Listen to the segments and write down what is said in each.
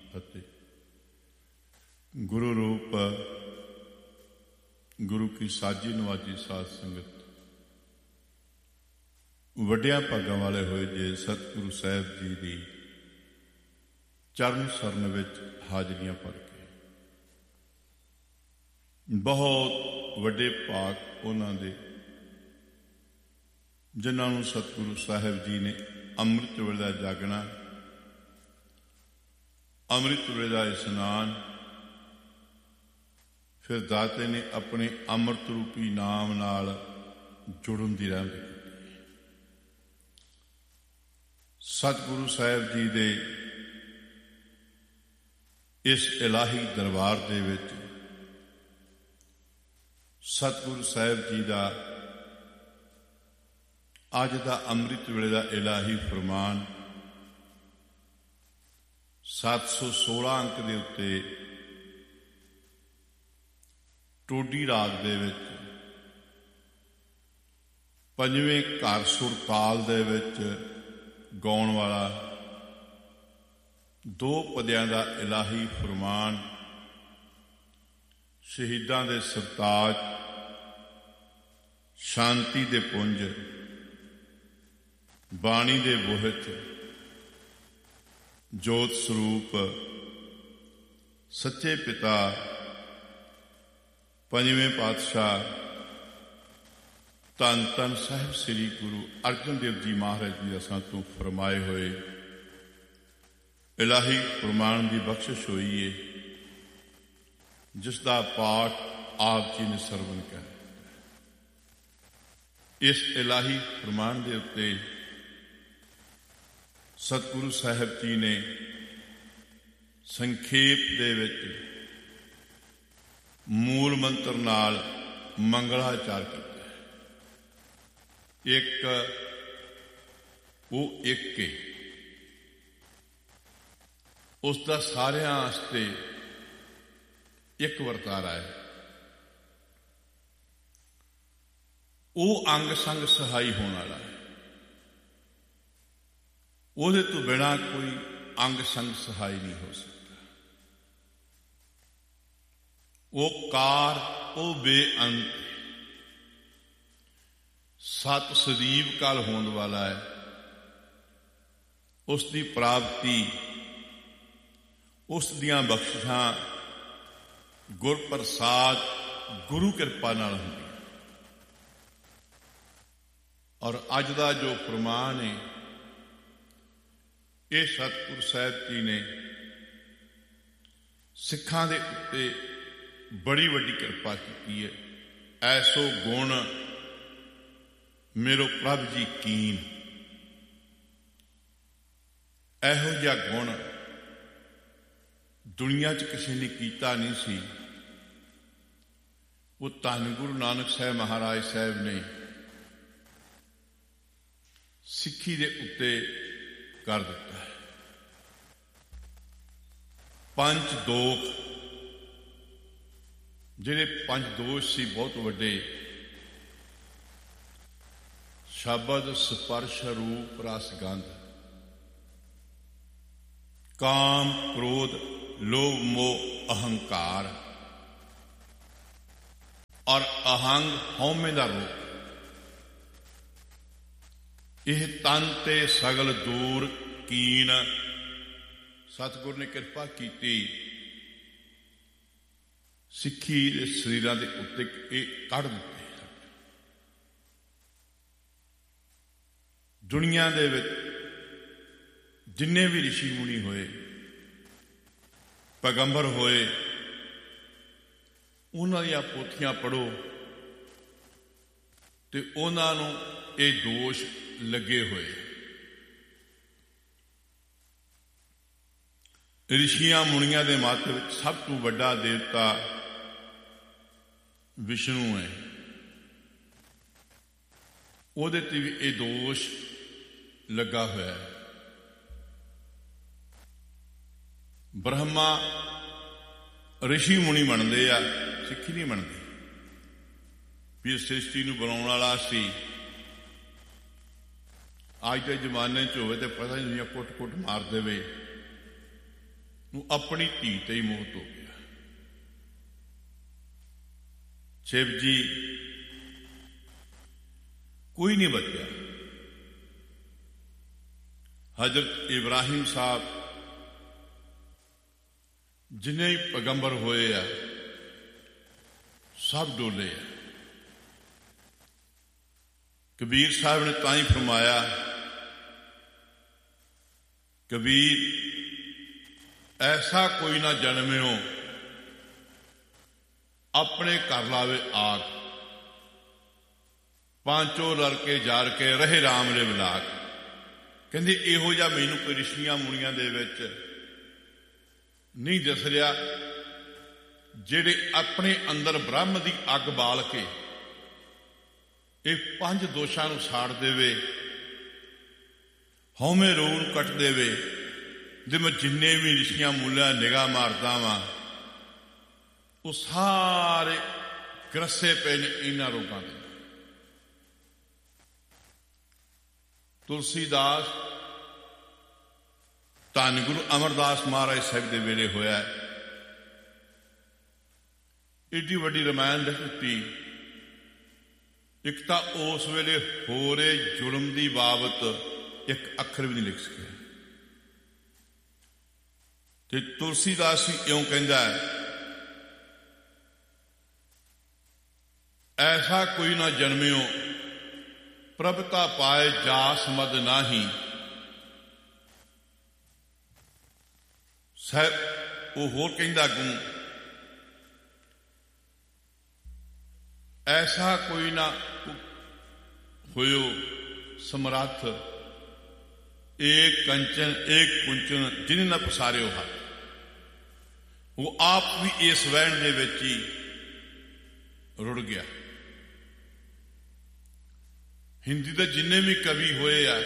फतेह। गुरु रूप गुरु की साजी नवाजी साध संगत, वड्डिया भागां वाले होए जे सतगुरु साहिब जी की चरण सरन विच हाजरियां भर के, बहुत वड्डे भाग उन्हां दे जिन्हां नूं सतगुरु साहिब जी ने अमृत वेले दा जागना, अमृत वेले दा इशनान, फिर दाते ने अपने अमृत रूपी नाम नाल जुड़न दी रहमत की। सतगुरु साहिब जी दे इस इलाही दरबार दे विच सतगुरु साहिब जी का अज का अमृत वेले का इलाही फरमान 716 अंक के उत्ते टोडी राग दे विच पंजवें घर सुर ताल दे विच गाउण वाला दो पदियां का इलाही फरमान शहीदां दे सरताज, शांति दे पुंज, बाणी दे बोहत, जोत स्वरूप, सच्चे पिता, पंजवें पातशाह धन धन साहिब श्री गुरु अर्जन देव जी महाराज जी असां तो फरमाए हुए इलाही फरमान की बख्शिश हुई है, जिसका पाठ आप जी ने सरवण किया। इस इलाही फरमान के उत्ते सतगुरु साहिब जी ने संखेप दे विच मूल मंत्र नाल मंगलाचार किया। एक वो एक के उसका सारियां वास्ते एक वरतारा है। वो अंग संग सहाई होने वाला है, ਉਹਦੇ ਤੋਂ बिना कोई अंग संग सहाय नहीं हो सकता। वो कार वो बेअंत सत सदीव काल होने वाला है। उसकी प्राप्ति उस दियां बख्शिशां गुर प्रसाद गुरु कृपा नाल हुंदी। और अज दा जो फरमान है ये सतगुरु साहिब जी ने सिखां दे उत्ते बड़ी वड्डी कृपा की है। ऐसो गुण मेरो प्रभ जी कीन, एहो जिहा गुण दुनिया च किसी ने कीता नहीं सी। वो धन गुरु नानक साहिब महाराज साहिब ने सिक्खी दे उत्ते कर दिता है। पंच दोख जिहड़े पंच दोष सी बहुत वड्डे, शब्द स्पर्श रूप रस गंध, काम क्रोध लोभ मोह अहंकार और अहंग हौमे दा रोग, यह तन ते सगल दूर कीन। सतगुर ने कृपा की सिक्खी दे शरीरां दे उत्ते कढ़ दिते। दुनिया दे विच जिन्ने भी ऋषि मुनि होए, पैगंबर होए, उन्हां दियां पोथियां पढ़ो ते उन्हां नूं ये दोष लगे हुए। ऋषियां मुनियां दे मत विच सब तो वड्डा देवता विष्णु है। उहदे ते भी ये दोष लगा हुआ है। ब्रह्मा ऋषि मुनि मनदे आ, सिक्खी नहीं मनदे भी सृष्टि नूं बनाउण वाला सी। अज के जमाने च होवे ते पता ही नहीं, कुट कुट मार देवे ਨੂੰ ਆਪਣੀ ਧੀ ਤੇ ਹੀ ਮੋਹਿਤ ਹੋ ਗਿਆ। ਸ਼ਿਵ ਜੀ ਕੋਈ ਨਹੀਂ ਬਚਿਆ। ਹਜ਼ਰਤ ਇਬਰਾਹਿਮ ਸਾਹਿਬ ਜਿੰਨੇ ਹੀ ਪੈਗੰਬਰ ਹੋਏ ਆ ਸਭ ਡੋਲੇ ਆ। ਕਬੀਰ ਸਾਹਿਬ ਨੇ ਤਾਂ ਹੀ ਫਰਮਾਇਆ, ਕਬੀਰ ਐਸਾ ਕੋਈ ਨਾ ਜਨਮਿਓ ਆਪਣੇ ਘਰ ਲਾਵੇ ਆਗ, ਪਾਂਚੋ ਲੜਕੇ ਜਾਰ ਕੇ ਰਹੇ ਰਾਮ ਦੇ ਵਿਲਾਗ। ਕਹਿੰਦੇ ਇਹੋ ਜਿਹਾ ਮੈਨੂੰ ਕੋਈ ਰਿਸ਼ੀਆਂ ਮੁਨੀਆਂ ਦੇ ਵਿੱਚ ਨਹੀਂ ਦਿਸ ਰਿਹਾ ਜਿਹੜੇ ਆਪਣੇ ਅੰਦਰ ਬ੍ਰਹਮ ਦੀ ਅੱਗ ਬਾਲ ਕੇ ਇਹ 5 ਦੋਸ਼ਾਂ ਨੂੰ ਸਾੜ ਦੇਵੇ, ਹਉਮੈ ਰੋਹ ਨੂੰ ਕੱਟ ਦੇਵੇ। ਜੇ ਮੈਂ ਜਿੰਨੇ ਵੀ ਰਿਸ਼ੀਆਂ ਮੁੱਲਿਆਂ ਨਿਗਾਹ ਮਾਰਦਾ ਵਾਂ ਉਹ ਸਾਰੇ ਗ੍ਰਸੇ ਪਏ ਨੇ ਇਹਨਾਂ ਰੋਗਾਂ ਦੇ। ਤੁਲਸੀਦਾਸ ਧੰਨ ਗੁਰੂ ਅਮਰਦਾਸ ਮਹਾਰਾਜ ਸਾਹਿਬ ਦੇ ਵੇਲੇ ਹੋਇਆ। ਏਡੀ ਵੱਡੀ ਰਮਾਇਣ ਲਿਖ ਦਿੱਤੀ। ਇੱਕ ਤਾਂ ਉਸ ਵੇਲੇ ਹੋ ਰਹੇ ਜ਼ੁਲਮ ਦੀ ਬਾਬਤ ਇੱਕ ਅੱਖਰ ਵੀ ਨਹੀਂ ਲਿਖ ਸਕਿਆ। ਤੇ ਤੁਲਸੀਦਾਸ ਵੀ ਇਉਂ ਕਹਿੰਦਾ ਹੈ, ਐਸਾ ਕੋਈ ਨਾ ਜਨਮਿਓ ਪ੍ਰਭਤਾ ਪਾਏ ਜਾਸ ਮਦ ਨਾਹੀ। ਸਾਹਿਬ ਉਹ ਹੋਰ ਕਹਿੰਦਾ ਗੁਣ, ਐਸਾ ਕੋਈ ਨਾ ਹੋਇਓ ਸਮਰੱਥ ਏਕ ਕੰਚਨ ਏਕ ਕੁੰਚਨ ਜਿਨ ਨਾ ਪਸਾਰਿਓ ਹੱਥ। ਉਹ ਆਪ ਵੀ ਇਸ ਵਹਿਣ ਦੇ ਵਿੱਚ ਹੀ ਰੁੜ ਗਿਆ। ਹਿੰਦੀ ਦੇ ਜਿੰਨੇ ਵੀ ਕਵੀ ਹੋਏ ਆ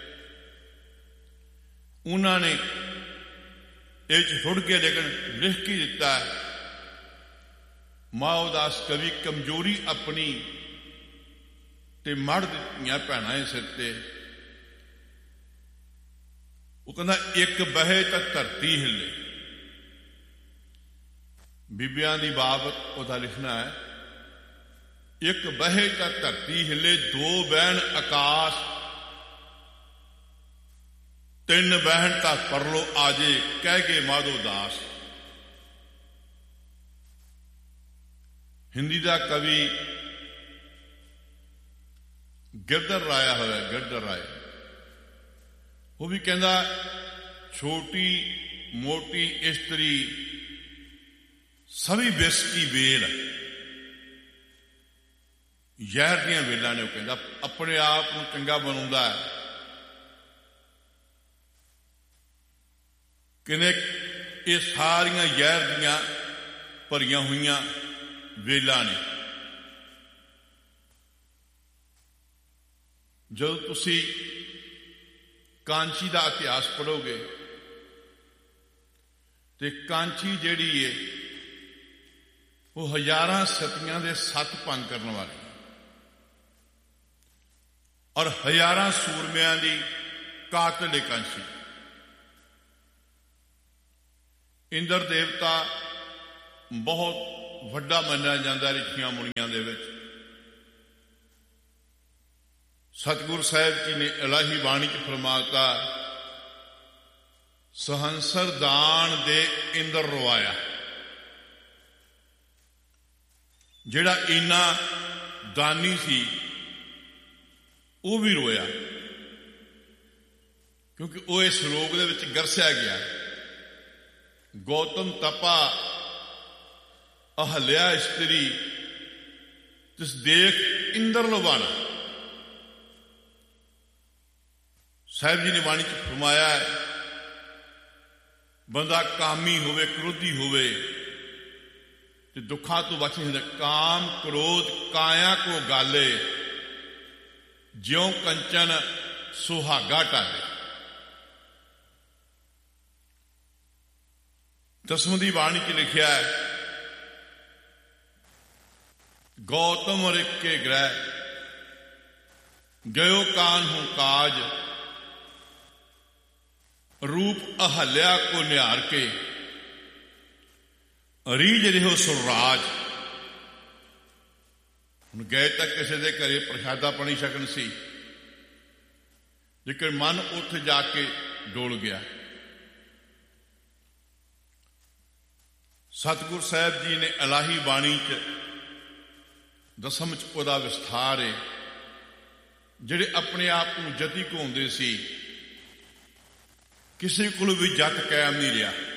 ਉਹਨਾਂ ਨੇ ਇਹ ਚ ਰੁੜ ਕੇ ਲੇਕਿਨ ਲਿਖ ਕੇ ਦਿੱਤਾ। ਮਾਉਦਾਸ ਕਵੀ ਕਮਜ਼ੋਰੀ ਆਪਣੀ ਤੇ ਮੜ ਦਿੱਤੀਆਂ ਭੈਣਾਂ ਸਿਰ ਤੇ। ਉਹ ਕਹਿੰਦਾ ਇੱਕ ਬਹੇ ਤਾਂ ਧਰਤੀ ਹਿੱਲੇ। ਬੀਬੀਆਂ ਦੀ ਬਾਬਤ ਉਹਦਾ ਲਿਖਣਾ ਹੈ, ਇੱਕ ਬਹੇ ਤਾਂ ਧਰਤੀ ਹਿੱਲੇ, ਦੋ ਬਹਿਣ ਆਕਾਸ਼, ਤਿੰਨ ਬਹਿਣ ਤਾਂ ਪਰਲੋ ਆਜੇ, ਕਹਿ ਕੇ ਮਾਧੋ ਦਾਸ। ਹਿੰਦੀ ਦਾ ਕਵੀ ਗਿਰਧਰ ਰਾਇਆ ਹੋਇਆ, ਗਿਰਧਰ ਰਾਏ, ਉਹ ਵੀ ਕਹਿੰਦਾ ਛੋਟੀ ਮੋਟੀ ਇਸਤਰੀ ਸਭੀ ਵਿਸ ਕੀ ਵੇਲ। ਜ਼ਹਿਰ ਦੀਆਂ ਵੇਲਾਂ ਨੇ। ਉਹ ਕਹਿੰਦਾ ਆਪਣੇ ਆਪ ਨੂੰ ਚੰਗਾ ਬਣਾਉਂਦਾ ਹੈ। ਕਹਿੰਦੇ ਇਹ ਸਾਰੀਆਂ ਜ਼ਹਿਰ ਦੀਆਂ ਭਰੀਆਂ ਹੋਈਆਂ ਵੇਲਾਂ ਨੇ। ਜਦੋਂ ਤੁਸੀਂ ਕਾਂਚੀ ਦਾ ਇਤਿਹਾਸ ਪੜ੍ਹੋਗੇ ਤੇ ਕਾਂਚੀ ਜਿਹੜੀ ਏ ਉਹ ਹਜ਼ਾਰਾਂ ਸਤੀਆਂ ਦੇ ਸੱਤ ਭੰਗ ਕਰਨ ਵਾਲੀ ਔਰ ਹਜ਼ਾਰਾਂ ਸੂਰਮਿਆਂ ਦੀ ਕਾਤਲ ਏ ਕਾਂਚੀ। ਇੰਦਰ ਦੇਵਤਾ ਬਹੁਤ ਵੱਡਾ ਮੰਨਿਆ ਜਾਂਦਾ ਰਿਸ਼ੀਆਂ ਮੁਨੀਆਂ ਦੇ ਵਿੱਚ। ਸਤਿਗੁਰ ਸਾਹਿਬ ਜੀ ਨੇ ਇਲਾਹੀ ਬਾਣੀ ਚ ਫਰਮਾਤਾ, ਸਹੰਸਰ ਦਾਨ ਦੇ ਇੰਦਰ ਰਵਾਇਆ। ਜਿਹੜਾ ਇੰਨਾ ਦਾਨੀ ਸੀ ਉਹ ਵੀ ਰੋਇਆ, ਕਿਉਂਕਿ ਉਹ ਇਸ ਰੋਗ ਦੇ ਵਿੱਚ ਗਰਸਿਆ ਗਿਆ। ਗੌਤਮ ਤਪਾ ਅਹਲਿਆ ਇਸਤਰੀ ਤਿਸ ਦੇਖ ਇੰਦਰ ਲਵਾਣਾ। ਸਾਹਿਬ ਜੀ ਨੇ ਬਾਣੀ ਚ ਫਰਮਾਇਆ, ਬੰਦਾ ਕਾਮੀ ਹੋਵੇ, ਕ੍ਰੋਧੀ ਹੋਵੇ ਤੇ ਦੁੱਖਾਂ ਤੋਂ ਬਚ ਨਹੀਂ ਸਕਦਾ। ਕਾਮ ਕ੍ਰੋਧ ਕਾਇਆ ਕੋ ਗਾਲੇ, ਜਿਉ ਕੰਚਨ ਸੁਹਾਗਾ ਢਾਲੇ। ਦਸਮ ਦੀ ਬਾਣੀ ਚ ਲਿਖਿਆ ਹੈ, ਗੌਤਮ ਰਿਕੇ ਗ੍ਰਹਿ ਗਇਓ ਕਾਨ ਹੂੰ ਕਾਜ, ਰੂਪ ਅਹਲਿਆ ਕੋ ਨਿਹਾਰ ਕੇ ਰੀਝ ਰਿਹੋ ਸੁਰਰਾਜ। ਹੁਣ ਗਏ ਤਾਂ ਕਿਸੇ ਦੇ ਘਰੇ ਪ੍ਰਸ਼ਾਦਾ ਪਾਣੀ ਛਕਣ ਸੀ, ਲੇਕਿਨ ਮਨ ਉੱਥੇ ਜਾ ਕੇ ਡੋਲ ਗਿਆ। ਸਤਿਗੁਰ ਸਾਹਿਬ ਜੀ ਨੇ ਇਲਾਹੀ ਬਾਣੀ 'ਚ ਦਸਮ 'ਚ ਉਹਦਾ ਵਿਸਥਾਰ ਹੈ। ਜਿਹੜੇ ਆਪਣੇ ਆਪ ਨੂੰ ਜਤੀ ਕਹਾਉਂਦੇ ਸੀ, ਕਿਸੇ ਕੋਲ ਵੀ ਜਤ ਕਾਇਮ ਨਹੀਂ ਰਿਹਾ।